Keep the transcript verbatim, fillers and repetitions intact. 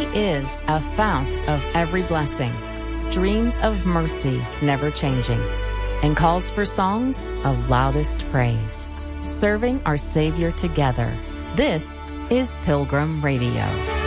is a fount of every blessing, streams of mercy never changing, and calls for songs of loudest praise. Serving our Savior together. This is Pilgrim Radio.